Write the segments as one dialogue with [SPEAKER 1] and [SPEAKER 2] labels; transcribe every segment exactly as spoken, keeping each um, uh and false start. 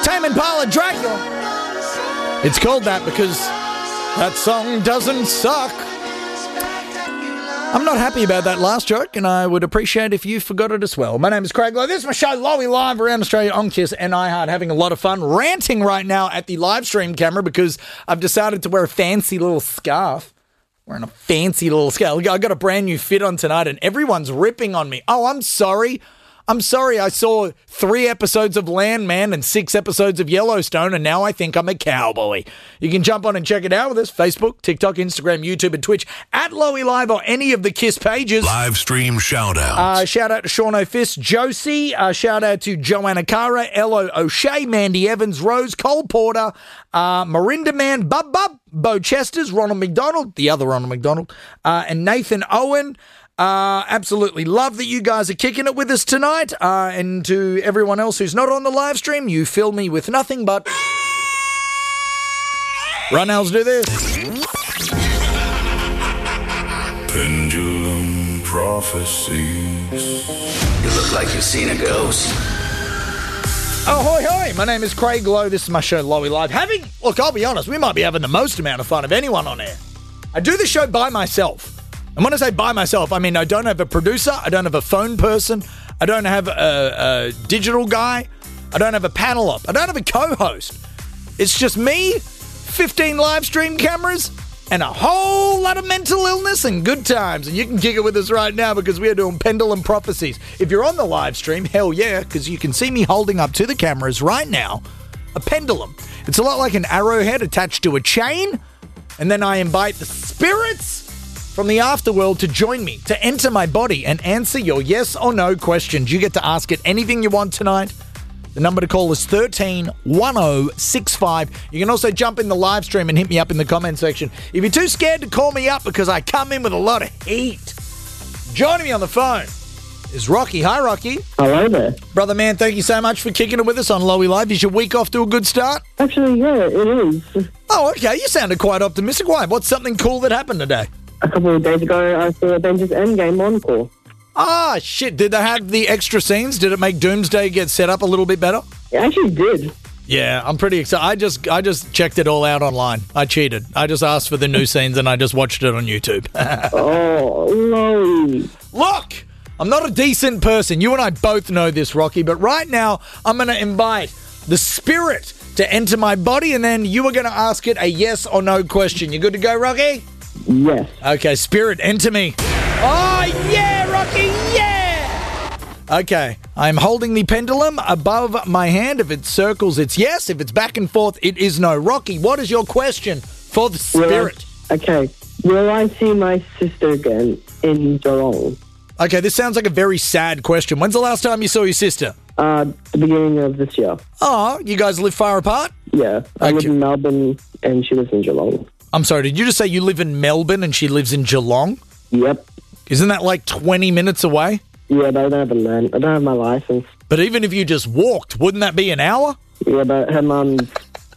[SPEAKER 1] Tame Impala, Dracula. It's called that because that song doesn't suck. I'm not happy about that last joke, and I would appreciate if you forgot it as well. My name is Craig Lowe. This is my show, Lowy Live, around Australia on Kiss and iHeart, having a lot of fun, ranting right now at the live stream camera because I've decided to wear a fancy little scarf. Wearing a fancy little scarf. I got a brand new fit on tonight, and everyone's ripping on me. Oh, I'm sorry. I'm sorry, I saw three episodes of Landman and six episodes of Yellowstone, and now I think I'm a cowboy. You can jump on and check it out with us. Facebook, TikTok, Instagram, YouTube, and Twitch at Lowy Live or any of the Kiss pages.
[SPEAKER 2] Live stream shout-outs.
[SPEAKER 1] Uh, shout out to Sean O'Fist, Josie. Uh, shout out to Joanna Cara, Ello O'Shea, Mandy Evans, Rose, Cole Porter, uh, Marinda Man, Bub Bub, Bo Chesters, Ronald McDonald, the other Ronald McDonald, uh, and Nathan Owen. Uh, absolutely love that you guys are kicking it with us tonight. Uh, and to everyone else who's not on the live stream, you fill me with nothing but... Runnels, do this.
[SPEAKER 2] Pendulum prophecies.
[SPEAKER 3] You look like you've seen a ghost.
[SPEAKER 1] Oh, hoi, hoi. My name is Craig Lowe. This is my show, Lowy Live. Having... Look, I'll be honest, we might be having the most amount of fun of anyone on air. I do the show by myself. And when I say by myself, I mean I don't have a producer, I don't have a phone person, I don't have a, a digital guy, I don't have a panel up, I don't have a co-host. It's just me, fifteen live stream cameras, and a whole lot of mental illness and good times. And you can kick it with us right now because we are doing Pendulum Prophecies. If you're on the live stream, hell yeah, because you can see me holding up to the cameras right now a pendulum. It's a lot like an arrowhead attached to a chain, and then I invite the spirits from the afterworld to join me, to enter my body and answer your yes or no questions. You get to ask it anything you want tonight. The number to call is one three one zero six five. You can also jump in the live stream and hit me up in the comment section. If you're too scared to call me up because I come in with a lot of heat, joining me on the phone is Rocky. Hi, Rocky.
[SPEAKER 4] Hello there.
[SPEAKER 1] Brother man, thank you so much for kicking it with us on Lowy Live. Is your week off to a good start?
[SPEAKER 4] Actually, yeah, it is.
[SPEAKER 1] Oh, okay. You sounded quite optimistic. Why? What's something cool that happened today?
[SPEAKER 4] A couple of days ago, I saw Avengers Endgame Encore.
[SPEAKER 1] Ah, shit. Did they have the extra scenes? Did it make Doomsday get set up a little bit better?
[SPEAKER 4] It actually did.
[SPEAKER 1] Yeah, I'm pretty excited. I just I just checked it all out online. I cheated. I just asked for the new scenes and I just watched it on YouTube.
[SPEAKER 4] Oh, no.
[SPEAKER 1] Look, I'm not a decent person. You and I both know this, Rocky. But right now, I'm going to invite the spirit to enter my body, and then you are going to ask it a yes or no question. You good to go, Rocky?
[SPEAKER 4] Yes.
[SPEAKER 1] Okay, spirit, enter me. Oh, yeah, Rocky, yeah! Okay, I'm holding the pendulum above my hand. If it circles, it's yes. If it's back and forth, it is no. Rocky, what is your question for the spirit?
[SPEAKER 4] Will I, okay. Will I see my sister again in Geelong?
[SPEAKER 1] Okay, this sounds like a very sad question. When's the last time you saw your sister?
[SPEAKER 4] Uh, the beginning of this year.
[SPEAKER 1] Oh, you guys live far apart?
[SPEAKER 4] Yeah. I
[SPEAKER 1] Okay.
[SPEAKER 4] live in Melbourne and she lives in Geelong.
[SPEAKER 1] I'm sorry, did you just say you live in Melbourne and she lives in Geelong?
[SPEAKER 4] Yep.
[SPEAKER 1] Isn't that like twenty minutes away?
[SPEAKER 4] Yeah, but I don't have a land. I don't have my license.
[SPEAKER 1] But even if you just walked, wouldn't that be an hour?
[SPEAKER 4] Yeah, but her mum's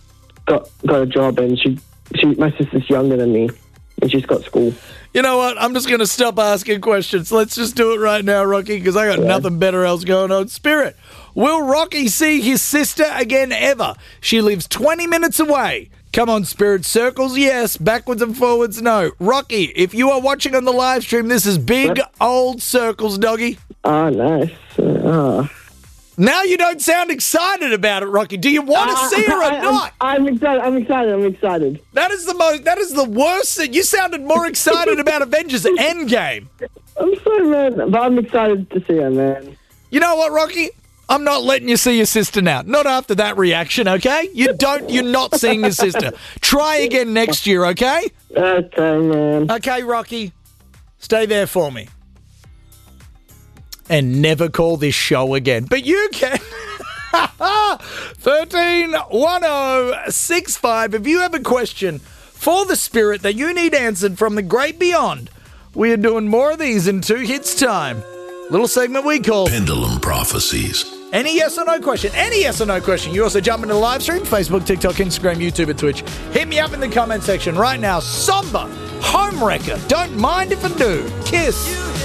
[SPEAKER 4] got got a job and she, she my sister's younger than me and she's got school.
[SPEAKER 1] You know what? I'm just going to stop asking questions. Let's just do it right now, Rocky, because I got
[SPEAKER 4] Yeah.
[SPEAKER 1] nothing better else going on. Spirit, will Rocky see his sister again ever? She lives twenty minutes away. Come on, Spirit. Circles, yes. Backwards and forwards, no. Rocky, if you are watching on the live stream, this is big
[SPEAKER 4] Yep.
[SPEAKER 1] old circles, doggy.
[SPEAKER 4] Oh, nice. Uh,
[SPEAKER 1] Now you don't sound excited about it, Rocky. Do you want to
[SPEAKER 4] uh,
[SPEAKER 1] see her or
[SPEAKER 4] I, I'm-
[SPEAKER 1] not?
[SPEAKER 4] I'm, excited. I'm excited. I'm excited.
[SPEAKER 1] That is the most. That is the worst. Thing. You sounded more excited about Avengers Endgame.
[SPEAKER 4] I'm sorry, man. But I'm excited to see her, man.
[SPEAKER 1] You know what, Rocky? I'm not letting you see your sister now. Not after that reaction, okay? You don't. You're not seeing your sister. Try again next year, okay?
[SPEAKER 4] Okay, man.
[SPEAKER 1] Okay, Rocky. Stay there for me. And never call this show again. But you can. one three one zero six five. If you have a question for the spirit that you need answered from the great beyond, we are doing more of these in two hits time. Little segment we call
[SPEAKER 2] Pendulum Prophecies.
[SPEAKER 1] Any yes or no question. Any yes or no question. You also jump into the live stream, Facebook, TikTok, Instagram, YouTube, and Twitch. Hit me up in the comment section right now. Somber, Homewrecker. Don't mind if I do. Kiss.